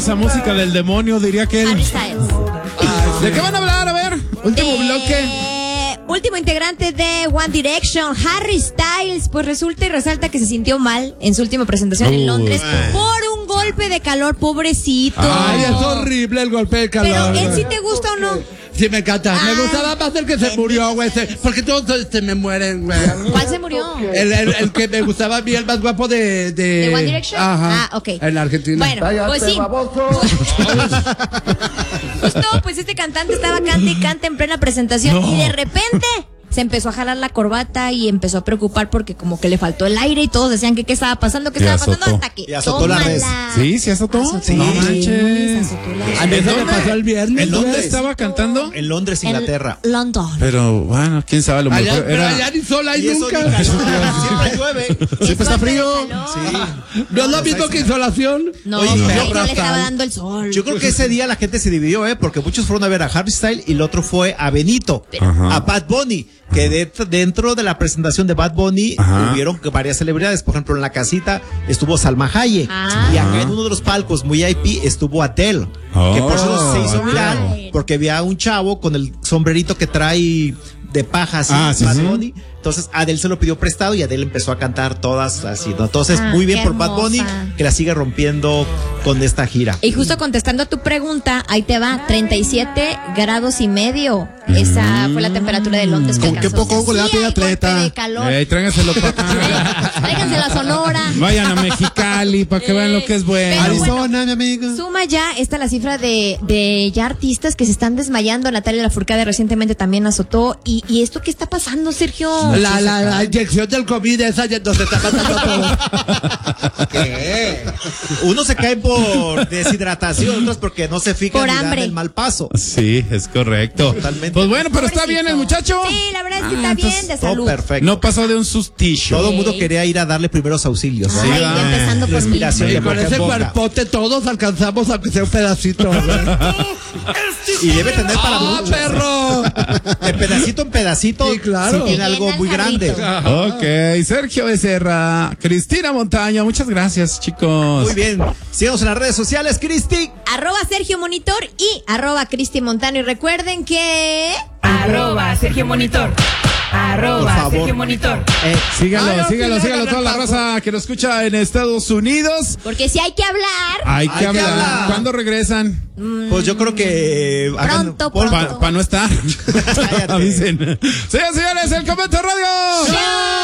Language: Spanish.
esa música del demonio, diría que él. Harry Styles. ¿De qué van a hablar? A ver, último bloque. Último integrante de One Direction, Harry Styles, pues resulta y resalta que se sintió mal en su última presentación en Londres por un golpe de calor, pobrecito. Ay, es horrible el golpe de calor. Pero ¿él sí te gusta o no? Sí, me encanta. Me gustaba más el que se murió, güey. Porque todos me mueren, güey. ¿Cuál se murió? El que me gustaba a mí, el más guapo ¿De One Direction? Ajá. Ah, ok. En Argentina. Bueno, pues sí. Justo, pues este cantante estaba cante y cante en plena presentación y de repente se empezó a jalar la corbata y empezó a preocupar porque como que le faltó el aire y todos decían que qué estaba pasando, hasta que y azotó la red. Sí, se azotó. Sí, no manches. A mí eso me pasó el viernes. ¿En dónde estaba cantando? En Londres, Inglaterra. En London. Pero bueno, quién sabe, lo mejor Pero era. allá ni sol hay Y eso nunca. ni calor. Siempre llueve. Siempre está frío. Sí. No es lo mismo que insolación. No, Oye, pero pero ahí no le hasta- estaba dando el sol. Yo creo que ese día la gente se dividió, porque muchos fueron a ver a Harry Styles y el otro fue a Benito, a Bad Bunny, que dentro de la presentación de Bad Bunny hubieron varias celebridades. Por ejemplo, en la casita estuvo Salma Hayek y acá en uno de los palcos muy IP estuvo Adele, que por eso se hizo viral, porque había un chavo con el sombrerito que trae de paja así, Bad Bunny. Entonces Adele se lo pidió prestado y Adele empezó a cantar todas así, ¿no? Entonces muy bien qué por Bad Bunny, hermosa. que la sigue rompiendo con esta gira. Y justo contestando a tu pregunta, ahí te va, 37 grados y medio. Esa fue la temperatura de Londres. ¿Con qué poco le da pie atleta? De calor. Tráiganselo para acá. Tráiganse la Sonora. Vayan a Mexicali para que vean lo que es bueno. Pero Arizona, mi amigo. Suma ya la cifra de ya artistas que se están desmayando. Natalia Lafourcade recientemente también azotó. ¿Y esto qué está pasando, Sergio? La inyección del COVID esa ya nos está matando a todos. ¿Qué? Unos se caen por deshidratación, otros porque no se fijan Por y dan hambre. el mal paso. Sí, es correcto. Totalmente. Pues bueno, pero está bien el muchacho. Sí, la verdad es que está bien de Todo salud. perfecto. No pasó de un sustillo. Todo el mundo quería ir a darle primeros auxilios. Ay, ¿no? ya empezando por mí. Respiración Y de con boca ese en boca. cuerpote todos alcanzamos aunque sea un pedacito. Y debe tener para muchos. Perro! De pedacito en pedacito. Sí, claro. Sí tiene algo muy grande. Ok, Sergio Becerra, Cristina Montaña, muchas gracias, chicos. Muy bien. Síganos en las redes sociales, Cristi. @Sergio Monitor y @Cristi Montano. Y recuerden que... @Sergio Monitor. Por favor. Sergio Monitor. Síganlo, toda la raza que nos escucha en Estados Unidos. Porque si hay que hablar... Hay que que hablar. hablar. ¿Cuándo regresan? Pues yo creo que Pronto. Para no estar. Avisen. Señores, el Convento Radio.